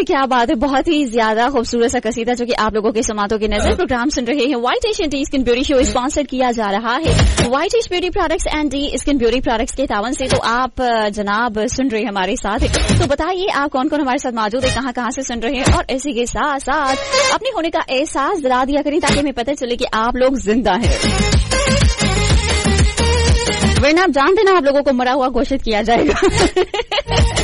जी क्या बात है, बहुत ही ज्यादा खूबसूरत सा कसीदा जो कि आप लोगों के समातों की नजर प्रोग्राम सुन रहे हैं। White Asian T skin beauty show sponsor किया जा रहा है white ash beauty products and D skin beauty products के तावन से। तो आप जनाब सुन रहे हैं हमारे साथ, तो बताइए आप कौन कौन हमारे साथ मौजूद है, कहाँ कहाँ से सुन रहे हैं, और इसी के साथ साथ अपने होने का एहसास दिला दिया करें ताकि हमें पता चले कि आप लोग जिंदा हैं, वरना आप जानते ना आप लोगों को मरा हुआ घोषित किया जाएगा।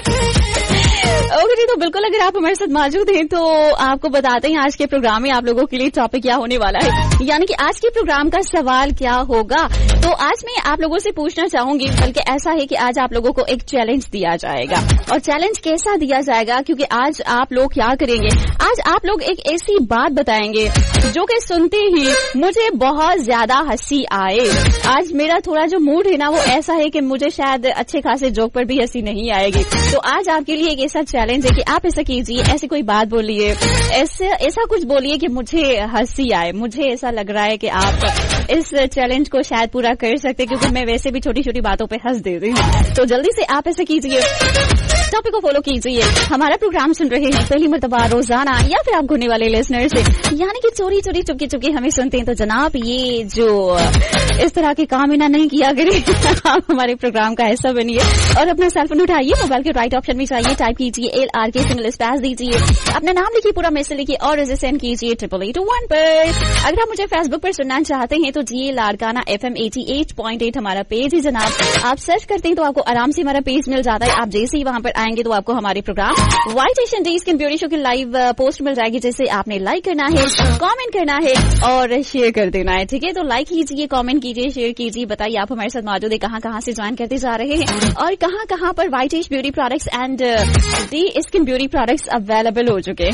ओके जी, तो बिल्कुल अगर आप हमारे साथ मौजूद हैं तो आपको बताते हैं आज के प्रोग्राम में आप लोगों के लिए टॉपिक क्या होने वाला है, यानी कि आज के प्रोग्राम का सवाल क्या होगा। तो आज मैं आप लोगों से पूछना चाहूंगी, बल्कि ऐसा है कि आज आप लोगों को एक चैलेंज दिया जाएगा। और चैलेंज कैसा दिया जाएगा, क्योंकि आज आप लोग क्या करेंगे, आज आप लोग एक ऐसी बात बताएंगे जो कि सुनते ही मुझे बहुत ज्यादा हंसी आए। आज मेरा थोड़ा जो मूड है ना वो ऐसा है कि मुझे शायद अच्छे खासे जोक पर भी हंसी नहीं आएगी। तो आज आपके लिए एक ऐसा चैलेंज है कि आप ऐसा कीजिए, ऐसी कोई बात बोलिए, ऐसा कुछ बोलिए कि मुझे हंसी आए। मुझे ऐसा लग रहा है कि आप इस चैलेंज को शायद पूरा कर सकते, क्योंकि मैं वैसे भी छोटी छोटी बातों पे हंस देती हूँ। तो जल्दी से आप ऐसा कीजिए, टॉपिक को फॉलो कीजिए। हमारा प्रोग्राम सुन रहे हैं पहली मर्तबा रोजाना, या फिर आप घूमने वाले लिसनर्स से, यानी कि चोरी चोरी चुपके चुपके हमें सुनते हैं, तो जनाब ये जो इस तरह के काम इना नहीं किया करें। आप हमारे प्रोग्राम का हिस्सा बनिए और अपना सेल फोन उठाइए, मोबाइल के राइट ऑप्शन में जाइए, टाइप कीजिए LRK सिंगल स्पेस दीजिए, अपना नाम लिखिए, पूरा मैसेज लिखिए और इसे सेंड कीजिए 8821 पर। अगर आप मुझे फेसबुक पर सुनना चाहते हैं तो जी लारकाना FM 88.8 हमारा पेज है जनाब। आप सर्च करते हैं तो आपको आराम से हमारा पेज मिल जाता है। आप जैसे ही वहां पर आएंगे तो आपको हमारे programme white Asian T skin beauty show की लाइव पोस्ट मिल जाएगी, जैसे आपने लाइक करना है, कमेंट करना है और शेयर कर देना है। ठीक है, तो लाइक कीजिए, कमेंट कीजिए, शेयर कीजिए, बताइए आप हमारे साथ मौजूद है, कहाँ कहाँ से ज्वाइन करते जा रहे हैं और कहाँ कहाँ पर white ash beauty products and D skin beauty products available हो चुके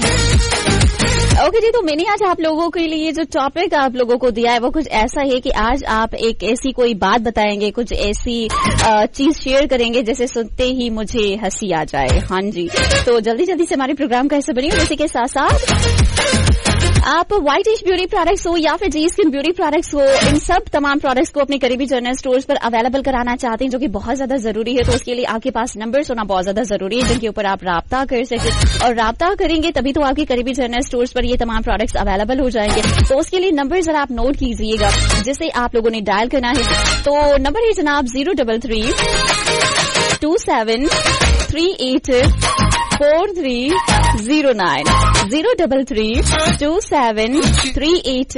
हैं। ओके जी, तो मैंने आज आप लोगों के लिए जो टॉपिक आप लोगों को दिया है वो कुछ ऐसा है कि आज आप एक ऐसी कोई बात बताएंगे, कुछ ऐसी चीज शेयर करेंगे जैसे सुनते ही मुझे हंसी आ जाए। हाँ जी, तो जल्दी जल्दी से हमारे प्रोग्राम का हिस्सा बनिए। इसी के साथ साथ आप व्हाइट एश ब्यूटी प्रोडक्ट्स हो या फिर जी स्किन ब्यूटी प्रोडक्ट्स हो, इन सब तमाम प्रोडक्ट्स को अपने करीबी जनरल स्टोर्स पर अवेलेबल कराना चाहते हैं, जो कि बहुत ज्यादा जरूरी है। तो उसके लिए आपके पास नंबर्स होना बहुत ज्यादा जरूरी है जिनके ऊपर आप राब्ता कर सके, और राब्ता करेंगे तभी तो आपके करीबी जनरल स्टोर्स पर ये तमाम प्रोडक्ट्स अवेलेबल हो जाएंगे। तो उसके लिए नंबर जरा आप नोट कीजिएगा जिसे आप लोगों ने डायल करना है। तो नंबर है जनाब 033 27 38 4309 033 27 38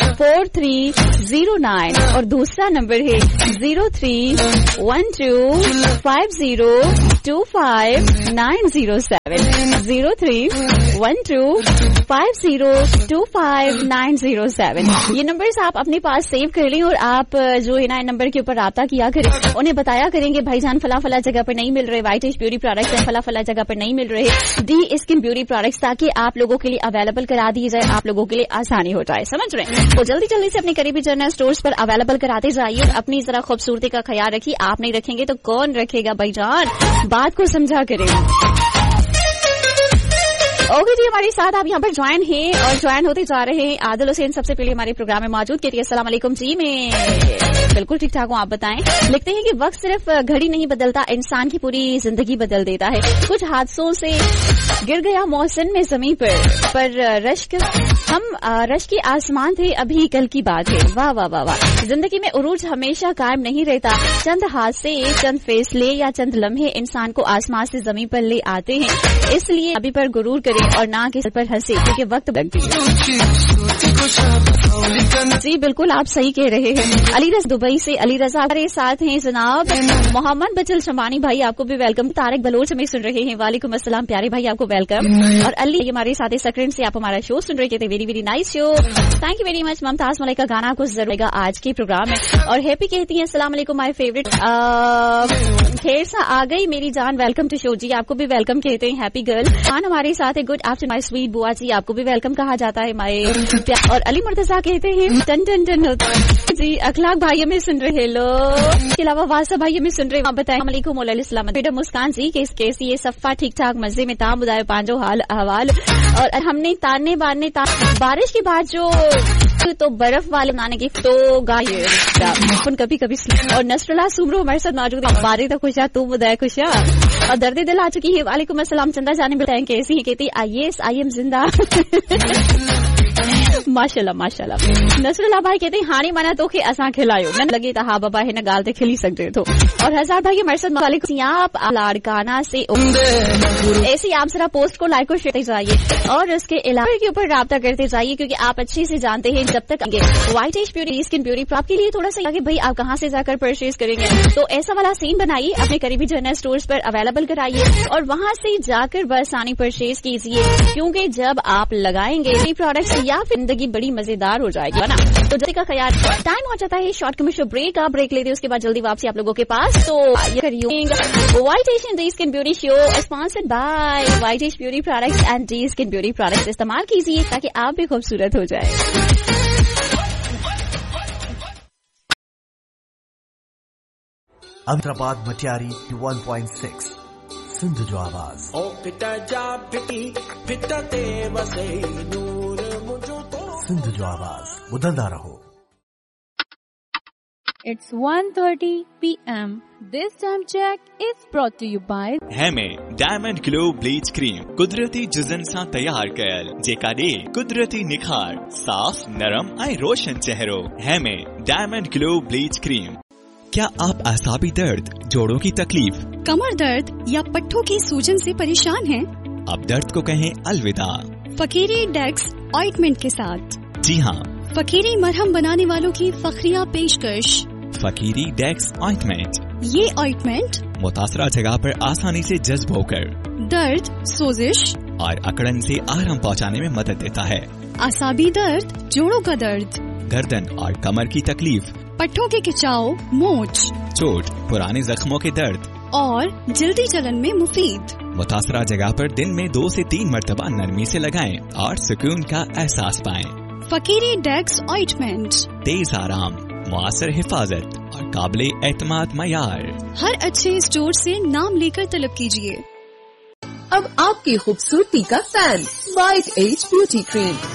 4309, और दूसरा नंबर है 03 12 50 25 907 03 12 50 25 907। ये नंबर्स आप अपने पास सेव कर लें और आप जो है ना नंबर के ऊपर राब्ता किया करें, उन्हें बताया करेंगे भाईजान फला फला जगह पर नहीं मिल रहे व्हाइट एश ब्यूटी प्रोडक्ट्स, फला फला जगह पर नहीं मिल रहे डी स्किन ब्यूटी प्रोडक्ट्स, ताकि आप लोगों के लिए अवेलेबल करा दिए जाए, आप लोगों के लिए आसानी हो जाए। समझ रहे हैं? तो जल्दी जल्दी से अपने करीबी जनरल स्टोर्स पर अवेलेबल कराते जाइए और अपनी जरा खूबसूरती का ख्याल रखिए। आप नहीं रखेंगे तो कौन रखेगा भाईजान, बात को समझा करें। ओके जी, हमारे साथ आप यहाँ पर ज्वाइन हैं और ज्वाइन होते जा रहे हैं आदिल हुसैन। सबसे पहले हमारे प्रोग्राम में मौजूद कहती है अस्सलाम वालेकुम जी। मैं बिल्कुल ठीक ठाक हूँ, आप बताएं। लिखते हैं कि वक्त सिर्फ घड़ी नहीं बदलता, इंसान की पूरी जिंदगी बदल देता है। कुछ हादसों से गिर गया मौसम में जमीन पर रश्क, हम रश्क के आसमान थे, अभी कल की बात है। वाह वाह वाह वाह। जिंदगी में उरूज हमेशा कायम नहीं रहता, चंद हादसे, चंद फैसले या चंद लम्हे इंसान को आसमान से जमीन पर ले आते हैं। इसलिए अभी पर गुरूर करें और ना किसी पर हंसे, क्योंकि वक्त लगती है। जी बिल्कुल, आप सही कह रहे हैं। अली रजा दुबई से अली रजा हमारे साथ हैं जनाब। मोहम्मद बचल शमानी भाई, आपको भी वेलकम। तारिक बलोच में सुन रहे हैं, वालेकुम अस्सलाम प्यारे भाई, आपको वेलकम। और अली हमारे साथ सकरन से आप हमारा शो सुन रहे थे, very very nice show, thank you very much. Mumtaz Malik का गाना आपको जरूर आएगा आज के प्रोग्राम में। और हैप्पी कहती है अस्सलाम वालेकुम माय फेवरेट, खैर सा आ गई मेरी जान, वेलकम टू शो जी, आपको भी वेलकम कहते हैं। हैप्पी गर्ल खान हमारे साथ है, गुड आफ्टरनून माय स्वीट बुआ जी, आपको भी वेलकम कहा जाता है माय। और अली मुर्तजा कहते हैं टन टन टन जी। अखलाक भाई हमें सुन रहे, हेलो। इसके अलावा वासा भाई हमें सुन रहे, आप बताएं। वालेकुम वालेकुम। बेटा मुस्कान जी कैसी ये सफ़ा ठीक ठाक मजे में ताम बुदाए पांचो हाल अहवाल, और हमने ताने बाने بارش کے بعد جو تو برف والے بنانے کی تو گائے کبھی کبھی. اور نصراللہ سومرو ہمارے ساتھ موجود ہے. باری تو خوشیا تو بدائے خوشیا اور درد دل آ چکی ہے. وعلیکم السلام. چندہ جانے بتائیں کیسی ہے؟ کہتی آئیس آئی ایم زندہ. ماشاء اللہ ماشاء اللہ. نصراللہ بھائی کہتے ہیں ہانی منا تو کہ اساں کھلایو نہ لگے تا ہاں بابا ہے نہ گالتے کھلی سکتے تو. اور ہزار بھائی ہمارے ساتھ مالک آپ لاڑکانہ سے ایسے آپ ذرا پوسٹ کو لائک اور شیئر جائیے اور اس کے علاوہ کے اوپر رابطہ کرتے جائیے کیونکہ آپ اچھے سے جانتے ہیں جب تک white age puree skin puree آپ کے لیے تھوڑا سا کہ بھائی آپ کہاں سے جا کر پرچیز کریں گے تو ایسا والا سین بنائیے اپنے قریبی جنرل اسٹورز پر اویلیبل کرائیے اور وہاں سے جا کر بآسانی پرچیز کیجیے کیونکہ جب آپ لگائیں گے یہ پروڈکٹس یا پھر زندگی بڑی مزیدار ہو جائے گی نا. تو جلدی کا خیال. ٹائم ہو جاتا ہے شارٹ کمرشل بریک. آپ بریک لیتے اس کے بعد جلدی واپسی آپ لوگوں کے پاس. تو white age D skin beauty show sponsored by white age beauty products and D skin beauty products استعمال کیجیے تاکہ آپ بھی خوبصورت ہو جائے. حیدرآباد مٹیاری 1.6 سندھ جو آواز. سندھ جو آواز بدلدا رہو. It's 1:30 p.m. This time check is brought to you by ہیمے diamond glue bleach کریم قدرتی جزن سان تیار کयल जेका ॾे कुदरती निखार साफ़ नरम ऐं रोशन चेहरो. हमें डायमंड ग्लो ब्लीच क्रीम. क्या आप असाबी दर्द, जोड़ों की तकलीफ, कमर दर्द या पट्टों की सूजन से परेशान हैं? अब दर्द को कहें अलविदा फकीरी डेक्स ऑइंटमेंट के साथ. जी हाँ, फकीरी मरहम बनाने वालों की फखरिया पेशकश. फकीरी डेक्स ऑइंटमेंट. ये ऑइंटमेंट मुतासरा जगह पर आसानी से जज्ब होकर दर्द, सोजिश और अकड़न से आराम पहुंचाने में मदद देता है. असाबी दर्द, जोड़ों का दर्द, गर्दन और कमर की तकलीफ, पट्टों के खिंचाव, मोच, चोट, पुराने जख्मों के दर्द और जल्दी जलन में मुफीद. मुतासरा जगह पर दिन में 2 से 3 मरतबा नरमी से लगाएं और सुकून का एहसास पाएं. फकीरी डेक्स ऑइंटमेंट. तेज आराम, मुआसर हिफाजत और काबिले एतमाद मयार. हर अच्छे स्टोर से नाम लेकर तलब कीजिए. अब आपकी खूबसूरती का fan white as beauty cream